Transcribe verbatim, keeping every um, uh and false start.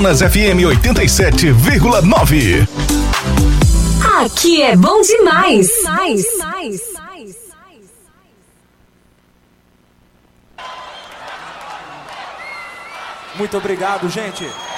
Amazonas F M oitenta e sete vírgula nove. Aqui é bom demais. demais. demais. Muito obrigado, gente.